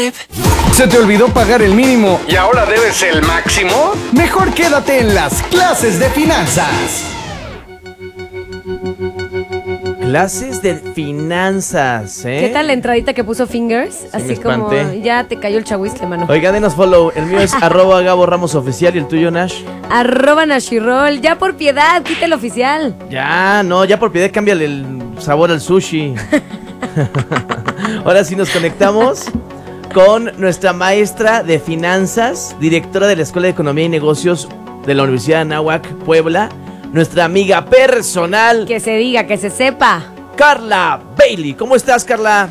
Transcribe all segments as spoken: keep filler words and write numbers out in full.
babe. ¿Se te olvidó pagar el mínimo ¿Y ahora debes el máximo? Mejor quédate en las clases de finanzas. Clases de finanzas, ¿eh? ¿Qué tal la entradita que puso Fingers? Sí, Así me como espanté. ya te cayó el chahuistle, mano. Oiga, denos follow. El mío es arroba Gabo Ramos Oficial y el tuyo, Nash. Arroba Nashirol, ya por piedad, quita el oficial. Ya, no, ya por piedad cámbiale el sabor al sushi. Ahora sí nos conectamos con nuestra maestra de finanzas, directora de la Escuela de Economía y Negocios de la Universidad de Anáhuac, Puebla, nuestra amiga personal, Que se diga, que se sepa. Carla Bailey. ¿Cómo estás, Carla?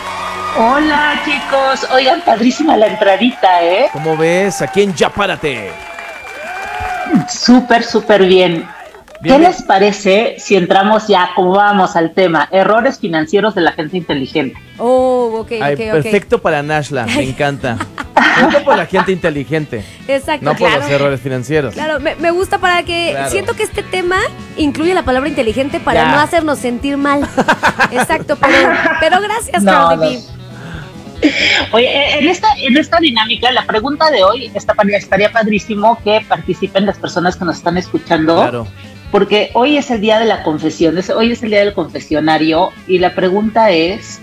Hola chicos, oigan, padrísima la entradita, ¿eh? ¿Cómo ves? Aquí en Ya Párate. Súper, súper bien. Bien, ¿Qué bien. les parece si entramos ya, como vamos al tema, errores financieros de la gente inteligente? Oh, ok, Ay, ok, ok. perfecto para Nashla, me encanta. Perfecto por la gente inteligente, Exacto, no por claro. los errores financieros. Claro, me, me gusta para que... Claro. Siento que este tema incluye la palabra inteligente para Ya. no hacernos sentir mal. Exacto, pero, pero gracias, No, Carl no. D B. Oye, en esta, en esta dinámica, la pregunta de hoy está, estaría padrísimo que participen las personas que nos están escuchando. Claro. Porque hoy es el día de la confesión, es- hoy es el día del confesionario y la pregunta es,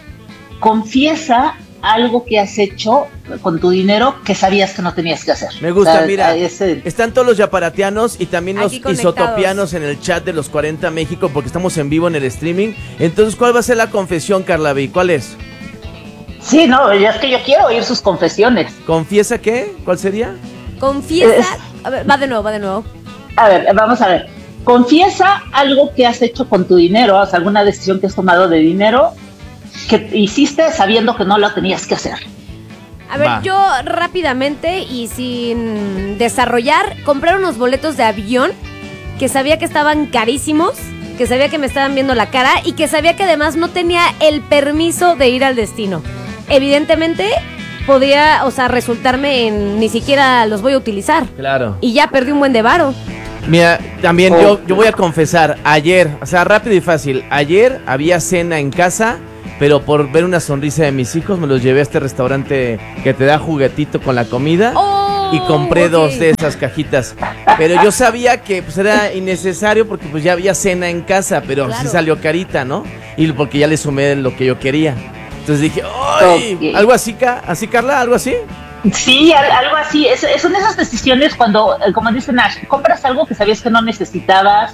confiesa algo que has hecho con tu dinero que sabías que no tenías que hacer. Me gusta, O sea, mira, ese- están todos los yaparatianos y también los Aquí conectados. isotopianos en el chat de los cuarenta México porque estamos en vivo en el streaming. Entonces, ¿cuál va a ser la confesión, Carla B? ¿Cuál es? Sí, no, ya es que yo quiero oír sus confesiones. ¿Confiesa qué? ¿Cuál sería? Confiesa... A ver, va de nuevo, va de nuevo. A ver, vamos a ver. Confiesa algo que has hecho con tu dinero, o sea, alguna decisión que has tomado de dinero que hiciste sabiendo que no lo tenías que hacer. A ver, Va. yo rápidamente y sin desarrollar, comprar unos boletos de avión que sabía que estaban carísimos, que sabía que me estaban viendo la cara y que sabía que además no tenía el permiso de ir al destino. Evidentemente, podría, o sea, resultarme en ni siquiera los voy a utilizar. Claro. Y ya perdí un buen de varo. Mira, también yo, yo voy a confesar, ayer, o sea, rápido y fácil, ayer había cena en casa, pero por ver una sonrisa de mis hijos me los llevé a este restaurante que te da juguetito con la comida. ¡Oh! Y compré ok. dos de esas cajitas. Pero yo sabía que pues era innecesario porque pues ya había cena en casa, pero Claro. sí salió carita, ¿no? Y porque ya le sumé lo que yo quería. Entonces dije, ¡ay! Ok. ¿Algo así, Ca- así, Carla? ¿Algo así? Sí, al- algo así. Es, es- son esas decisiones cuando, eh, como dice Nash, compras algo que sabías que no necesitabas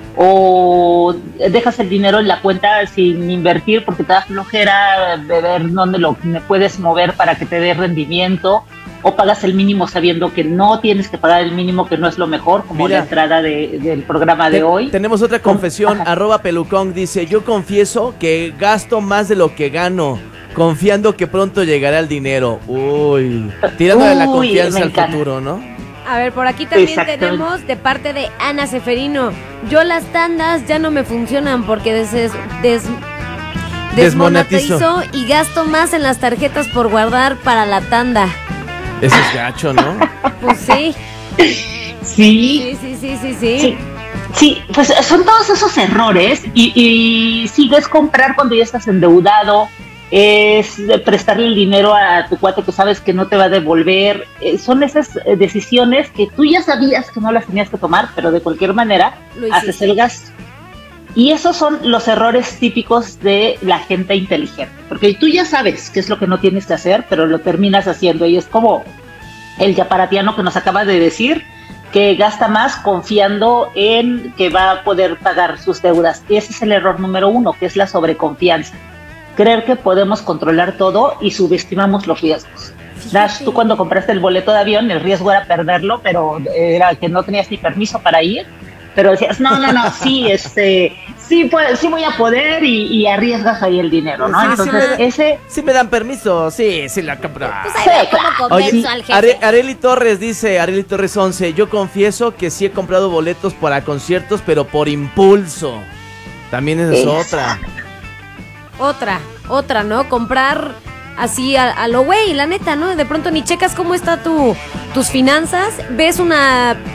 o dejas el dinero en la cuenta sin invertir porque te da flojera de ver dónde lo puedes mover para que te dé rendimiento, o pagas el mínimo sabiendo que no tienes que pagar el mínimo, que no es lo mejor, como Mira. la entrada de- del programa de Te- hoy. Tenemos otra confesión, Ajá. arroba pelucón, dice, yo confieso que gasto más de lo que gano, confiando que pronto llegará el dinero. Uy, tirando de la Uy, confianza me al encanta. futuro, ¿no? A ver, por aquí también Exactamente. tenemos de parte de Ana Seferino. Yo las tandas ya no me funcionan porque des, des- Desmonetizo. desmonetizo y gasto más en las tarjetas por guardar para la tanda. Ese es gacho, ¿no? Pues sí, Sí, sí, sí, sí, sí, sí. Sí, sí, pues son todos esos errores y, y sigues comprar cuando ya estás endeudado, es de prestarle el dinero a tu cuate que sabes que no te va a devolver, eh, son esas eh, decisiones que tú ya sabías que no las tenías que tomar, pero de cualquier manera Lo hiciste. haces el gasto. Y esos son los errores típicos de la gente inteligente, porque tú ya sabes qué es lo que no tienes que hacer, pero lo terminas haciendo y es como el yaparatiano que nos acaba de decir, que gasta más confiando en que va a poder pagar sus deudas. Y ese es el error número uno, que es la sobreconfianza. Creer que podemos controlar todo y subestimamos los riesgos. Dash, tú cuando compraste el boleto de avión, el riesgo era perderlo, pero era que no tenías ni permiso para ir. Pero decías, no, no, no, sí, este, sí, pues, sí voy a poder y, y arriesgas ahí el dinero, ¿no? Sí, sí Entonces, me da- ese... Sí me dan permiso, sí, sí la compro. Pues ahí ve cómo convenzo Oye, al jefe. Are- Areli Torres dice, Areli Torres once, yo confieso que sí he comprado boletos para conciertos, pero por impulso. También esa es Exacto. otra. Otra, otra, ¿no? Comprar así a, a lo güey, la neta, ¿no? De pronto ni checas cómo está tu, tus finanzas, ves una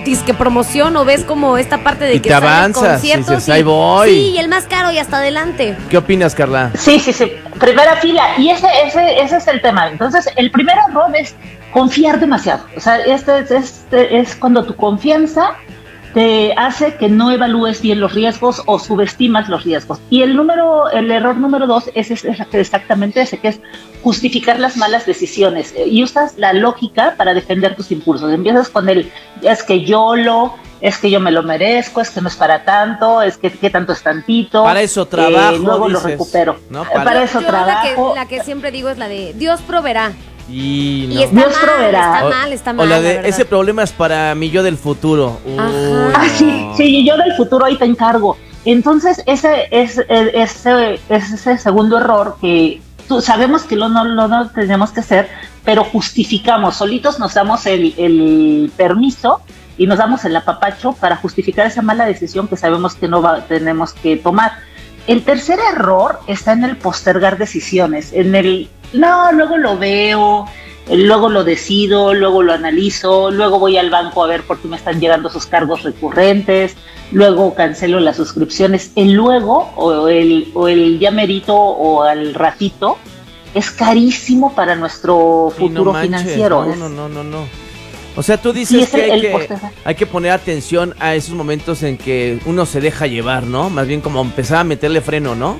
disque promoción o ves como esta parte de Y que te salen avanzas, conciertos dices, ahí voy. Sí, y el más caro y hasta adelante. ¿Qué opinas, Carla? Sí, sí, sí, primera fila. Y ese, ese, ese es el tema. Entonces, el primer error es confiar demasiado. O sea, este, es- este es cuando tu confianza te hace que no evalúes bien los riesgos o subestimas los riesgos. Y el número, el error número dos es, es exactamente ese, que es justificar las malas decisiones. Eh, Y usas la lógica para defender tus impulsos. Empiezas con el, es que yo lo, es que yo me lo merezco, es que no es para tanto, es que qué tanto es tantito. Para eso trabajo, eh, luego lo dices, recupero. ¿no? Eh, Para- Para, eso Yo trabajo. La que, la que siempre digo es la de Dios proveerá. Y no. Y está Dios mal, proveerá. está O- mal, está o mal. la la de verdad. ese problema es para mi yo del futuro. Uy, Ajá. Ah, no. sí, sí, yo del futuro ahí te encargo. Entonces, ese es eh, ese, es ese segundo error que tú, sabemos que lo, no lo no tenemos que hacer, pero justificamos, solitos nos damos el, el permiso y nos damos el apapacho para justificar esa mala decisión que sabemos que no va, tenemos que tomar. El tercer error está en el postergar decisiones, en el, no, luego lo veo, luego lo decido, luego lo analizo, luego voy al banco a ver por qué me están llegando sus cargos recurrentes, luego cancelo las suscripciones. El luego o el, o el ya merito o al ratito es carísimo para nuestro Y no futuro manches, financiero. No, Es- no, no, no, no. O sea, tú Sí, dices es que, el- hay el que postergar. hay que poner atención a esos momentos en que uno se deja llevar, ¿no? Más bien como empezar a meterle freno, ¿no?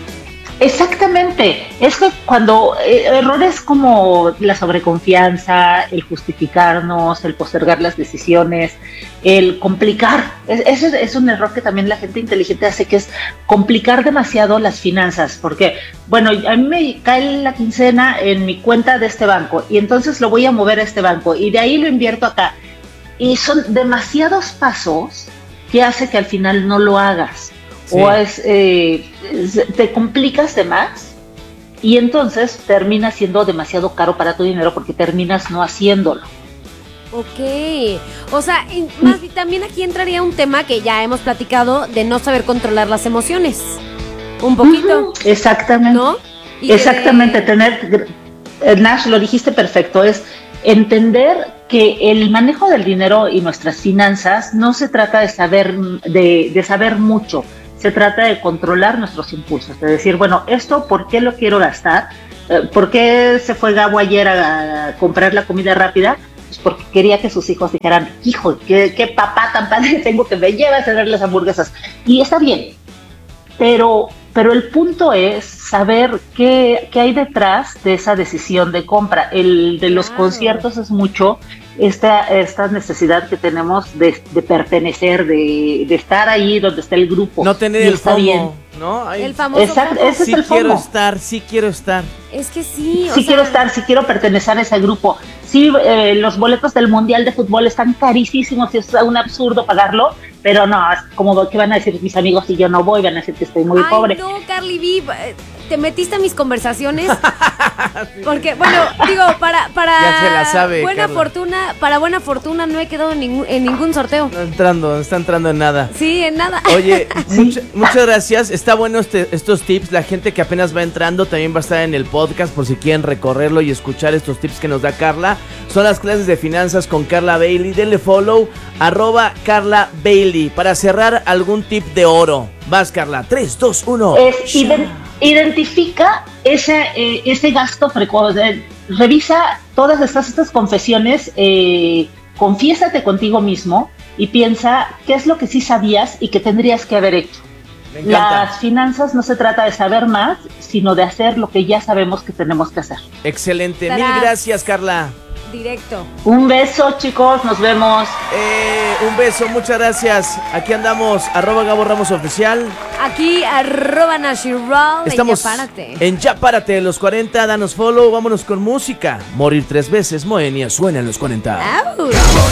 Exactamente, es que cuando eh, errores como la sobreconfianza, el justificarnos, el postergar las decisiones, el complicar, es- ese es un error que también la gente inteligente hace, que es complicar demasiado las finanzas, porque, bueno, a mí me cae la quincena en mi cuenta de este banco y entonces lo voy a mover a este banco y de ahí lo invierto acá. Y son demasiados pasos que hace que al final no lo hagas. Sí. O es, eh, es- te complicas de más y entonces termina siendo demasiado caro para tu dinero porque terminas no haciéndolo. Ok, o sea, y más bien también aquí entraría un tema que ya hemos platicado de no saber controlar las emociones. Un poquito, Ujú, exactamente. ¿no? Y que Exactamente, de- tener, eh, Nash, lo dijiste perfecto, es entender que el manejo del dinero y nuestras finanzas no se trata de saber, de, de saber mucho, se trata de controlar nuestros impulsos, de decir, bueno, esto, ¿por qué lo quiero gastar? Eh, ¿Por qué se fue Gabo ayer a, a comprar la comida rápida? Pues porque quería que sus hijos dijeran, hijo, qué, qué papá tan padre tengo que me lleva a cenar las hamburguesas. Y está bien, pero, pero el punto es saber qué, qué hay detrás de esa decisión de compra. El de los Claro. conciertos es mucho esta, esta necesidad que tenemos de, de pertenecer, de, de estar ahí donde está el grupo. No tener Y el está FOMO, bien. ¿no? Ay, El famoso Exacto, FOMO. ese sí es el quiero FOMO. estar, sí quiero estar. Es que sí, o Sí sea, quiero estar, sí quiero pertenecer a ese grupo. Sí, eh, los boletos del Mundial de Fútbol están carísimos y es un absurdo pagarlo, pero no, es como que van a decir mis amigos si yo no voy, van a decir que estoy muy Ay, pobre. no, Carly B, eh, te metiste a mis conversaciones. Porque, bueno, digo, para, para Ya se la sabe, buena Carla. fortuna, para buena fortuna no he quedado en ningún, en ningún sorteo. No entrando, no está entrando en nada. Sí, en nada. Oye, mucha- muchas gracias. Está bueno este- estos tips. La gente que apenas va entrando también va a estar en el podcast por si quieren recorrerlo y escuchar estos tips que nos da Carla. Son las clases de finanzas con Carla Bailey. Denle follow, arroba Carla Bailey. Para cerrar, algún tip de oro. Vas, Carla. tres, dos, uno. Es iden- identifica ese, eh, ese gasto frecuente, revisa todas estas, estas confesiones, eh, confiésate contigo mismo y piensa qué es lo que sí sabías y que tendrías que haber hecho. Me encanta. Las finanzas no se trata de saber más, sino de hacer lo que ya sabemos que tenemos que hacer. Excelente. Mil Tarás. gracias, Carla. Directo. Un beso, chicos, nos vemos. Eh, un beso, muchas gracias. Aquí andamos, arroba Gabo Ramos Oficial. Aquí, arroba Nashiral. Estamos Ya párate. en Ya Párate de los cuarenta. Danos follow, vámonos con música. Morir tres veces, Moenia suena en los cuarenta. Au.